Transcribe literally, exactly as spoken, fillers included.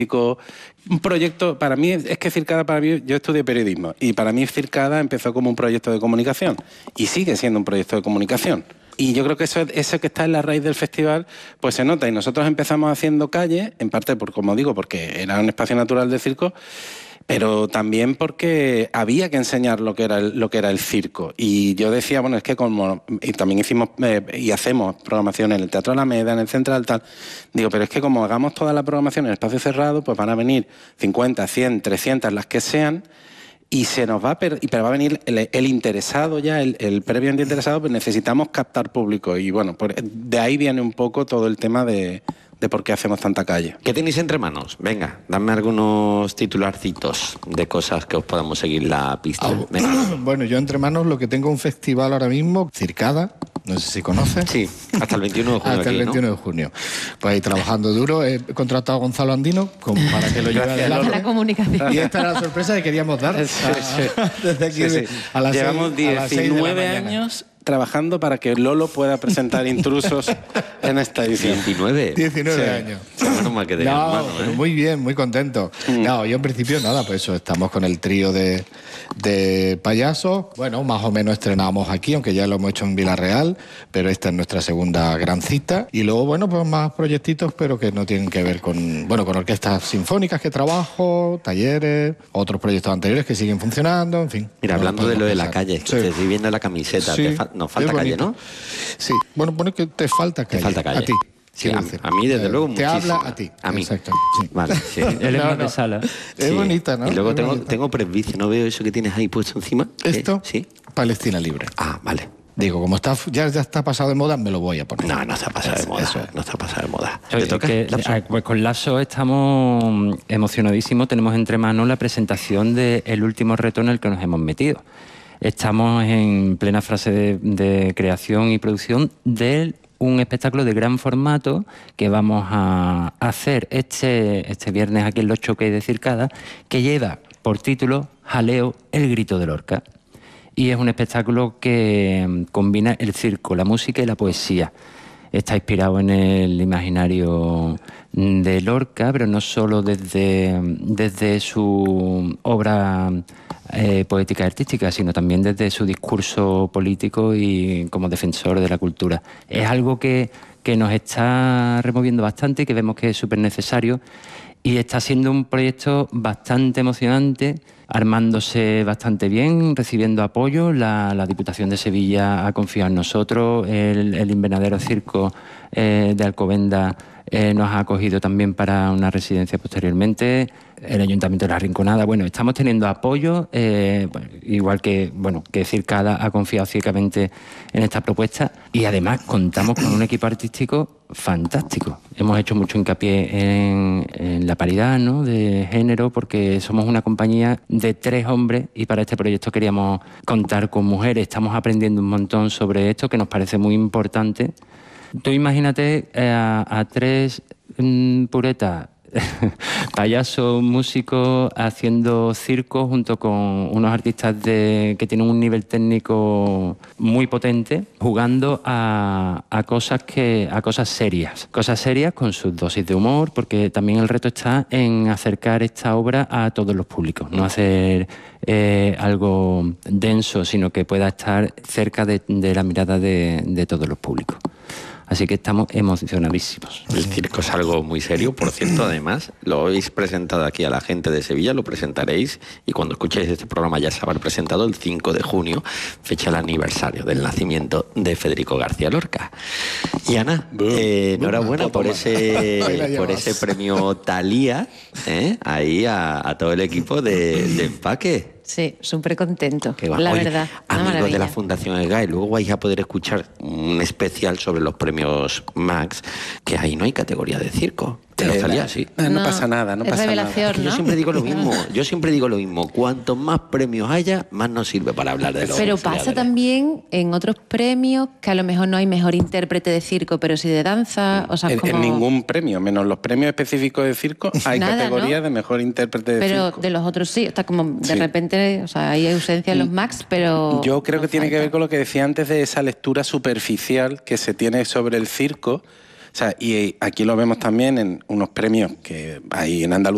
Un proyecto, para mí, es que Circada, para mí, yo estudié periodismo, y para mí Circada empezó como un proyecto de comunicación, y sigue siendo un proyecto de comunicación. Y yo creo que eso, eso que está en la raíz del festival, pues se nota. Y nosotros empezamos haciendo calle, en parte, por, como digo, porque era un espacio natural de circo, pero también porque había que enseñar lo que era el, lo que era el circo. Y yo decía, bueno, es que como... Y también hicimos eh, y hacemos programación en el Teatro Alameda, en el Central, tal. Digo, pero es que como hagamos toda la programación en el espacio cerrado, pues van a venir cincuenta, cien, trescientas, las que sean, y se nos va a... Per- y pero va a venir el, el interesado ya, el, el previamente interesado, pues necesitamos captar público. Y bueno, por, de ahí viene un poco todo el tema de... de por qué hacemos tanta calle. ¿Qué tenéis entre manos? Venga, dame algunos titularcitos de cosas que os podamos seguir la pista. Ah, bueno, yo entre manos lo que tengo un festival ahora mismo, Circada, no sé si conoces. Sí, hasta el veintiuno de junio. Hasta aquí, el veintiuno ¿no? de junio. Pues ahí trabajando duro, he contratado a Gonzalo Andino como para que lo lleve adelante. La comunicación. Y esta era la sorpresa que queríamos dar. Sí, sí. Desde aquí Sí, sí. a las Llevamos seis, a las seis de la diecinueve mañana. años trabajando para que Lolo pueda presentar Intrusos en esta edición. diecinueve. diecinueve Sí. años. Menos mal que de No, hermano, pero ¿eh? muy bien, muy contento. Mm. No, yo en principio nada, pues eso, estamos con el trío de, de payasos. Bueno, más o menos estrenamos aquí, aunque ya lo hemos hecho en Villarreal, pero esta es nuestra segunda gran cita. Y luego, bueno, pues más proyectitos, pero que no tienen que ver con, bueno, con orquestas sinfónicas que trabajo, talleres, otros proyectos anteriores que siguen funcionando, en fin. Mira, No hablando de lo de la podemos calle, pensar. que te Sí. estoy viendo la camiseta, Sí, te fa- nos falta es calle, bonito. ¿no? Sí, bueno, pone que te falta calle. Te falta calle. A ti. Sí, quiero a, decir. a mí desde Eh, luego Te muchísima. habla a ti. A mí. Exacto. Sí. Vale, sí. Él es No, más no. de sala. Es Sí. bonita, ¿no? Y luego Es tengo, bonita. tengo presbicia, ¿no veo eso que tienes ahí puesto encima? Esto, ¿Eh? ¿Sí? Palestina Libre. Ah, vale. Digo, como está, ya, ya está pasado de moda, me lo voy a poner. No, no está pasado de moda. Eso es. No está pasado de moda. Oye, ¿Te toca? que, Lapso? ah, pues con Lapso estamos emocionadísimos. Tenemos entre manos la presentación del último reto en el que nos hemos metido. Estamos en plena fase de, de creación y producción de un espectáculo de gran formato que vamos a hacer este, este viernes aquí en Los Choques de Circada, que lleva por título Jaleo, el grito de Lorca. Y es un espectáculo que combina el circo, la música y la poesía. Está inspirado en el imaginario de Lorca, pero no solo desde, desde su obra eh, poética y artística, sino también desde su discurso político y como defensor de la cultura. Es algo que, que nos está removiendo bastante y que vemos que es súper necesario. Y está siendo un proyecto bastante emocionante, armándose bastante bien, recibiendo apoyo. La, la Diputación de Sevilla ha confiado en nosotros, el, el Invernadero Circo eh, de Alcobendas eh, nos ha acogido también para una residencia posteriormente, el Ayuntamiento de La Rinconada. Bueno, estamos teniendo apoyo, eh, igual que, bueno, que Circada ha confiado ciegamente en esta propuesta, y además contamos con un equipo artístico fantástico. Hemos hecho mucho hincapié en, en la paridad, ¿no?, de género, porque somos una compañía de tres hombres y para este proyecto queríamos contar con mujeres. Estamos aprendiendo un montón sobre esto, que nos parece muy importante. Tú imagínate eh, a, a tres mm, puretas, payasos, músicos, haciendo circo junto con unos artistas de, que tienen un nivel técnico muy potente, jugando a, a cosas que a cosas serias, cosas serias con sus dosis de humor, porque también el reto está en acercar esta obra a todos los públicos, no hacer eh, algo denso, sino que pueda estar cerca de, de la mirada de, de todos los públicos. Así que estamos emocionadísimos. El circo es algo muy serio, por cierto, además, lo habéis presentado aquí a la gente de Sevilla, lo presentaréis, y cuando escuchéis este programa ya se habrá presentado el cinco de junio, fecha del aniversario del nacimiento de Federico García Lorca. Y Ana, eh, enhorabuena por ese, por ese premio Thalía, ¿eh? Ahí a, a todo el equipo de, de Empaque. Sí, súper contento, Que va. la Oye, verdad. Una amigos maravilla. de la Fundación El G A E, luego vais a poder escuchar un especial sobre los premios Max, que ahí no hay categoría de circo. Te lo Eh, salía así. No, no No, pasa nada, no es pasa revelación, nada. Yo ¿no? siempre digo lo mismo, yo siempre digo lo mismo. Cuanto más premios haya, más nos sirve para hablar de los Pero pasa ganadores. también en otros premios que a lo mejor no hay mejor intérprete de circo, pero sí de danza. O sea, En, como... en ningún premio, menos los premios específicos de circo, hay Nada, categoría ¿no? de mejor intérprete de Pero circo. de los otros sí, está como de Sí. repente, o sea, hay ausencia en los Max, pero... Yo creo que nos tiene que falta. ver con lo que decía antes de esa lectura superficial que se tiene sobre el circo. O sea, y aquí lo vemos también en unos premios que hay en Andalucía.